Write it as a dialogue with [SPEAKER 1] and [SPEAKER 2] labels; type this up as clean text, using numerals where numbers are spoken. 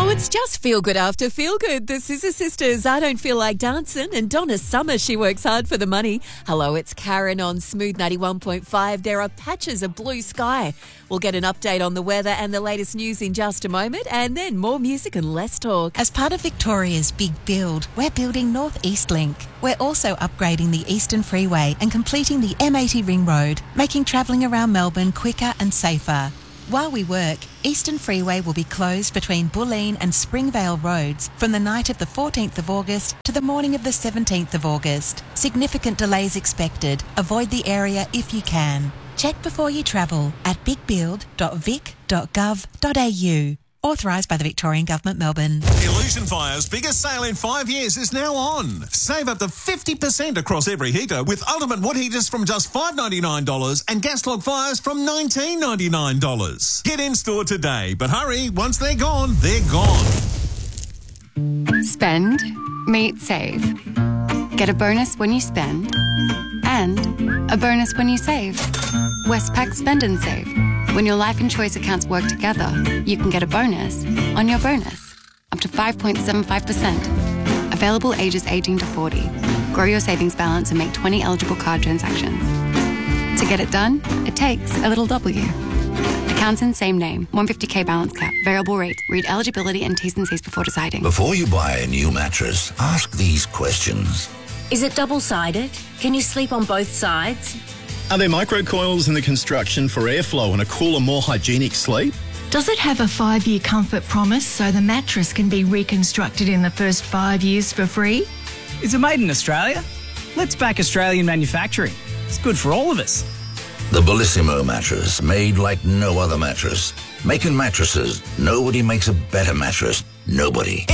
[SPEAKER 1] Oh, it's just feel good after feel good. The Scissor Sisters, I Don't Feel Like Dancing, and Donna Summer, She Works Hard for the Money. Hello, it's Karen on Smooth 91.5. There are patches of blue sky. We'll get an update on the weather and the latest news in just a moment, and then more music and less talk.
[SPEAKER 2] As part of Victoria's big build, we're building North East Link. We're also upgrading the Eastern Freeway and completing the M80 Ring Road, making travelling around Melbourne quicker and safer. While we work, Eastern Freeway will be closed between Bulleen and Springvale roads from the night of the 14th of August to the morning of the 17th of August. Significant delays expected. Avoid the area if you can. Check before you travel at bigbuild.vic.gov.au. Authorised by the Victorian Government, Melbourne.
[SPEAKER 3] Illusion Fire's biggest sale in 5 years is now on. Save up to 50% across every heater with Ultimate Wood Heaters from just $599 and gas log fires from $1999. Get in store today, but hurry, once they're gone, they're gone.
[SPEAKER 4] Spend, meet, save. Get a bonus when you spend and a bonus when you save. Westpac Spend and Save. When your life and choice accounts work together, you can get a bonus on your bonus, up to 5.75%. Available ages 18 to 40. Grow your savings balance and make 20 eligible card transactions. To get it done, it takes a little W. Accounts in same name, 150k balance cap, variable rate. Read eligibility and T's and C's before deciding.
[SPEAKER 5] Before you buy a new mattress, ask these questions.
[SPEAKER 6] Is it double-sided? Can you sleep on both sides?
[SPEAKER 7] Are there microcoils in the construction for airflow and a cooler, more hygienic sleep?
[SPEAKER 8] Does it have a 5-year comfort promise so the mattress can be reconstructed in the first 5 years for free?
[SPEAKER 9] Is it made in Australia? Let's back Australian manufacturing. It's good for all of us.
[SPEAKER 5] The Bellissimo mattress, made like no other mattress. Making mattresses, nobody makes a better mattress. Nobody.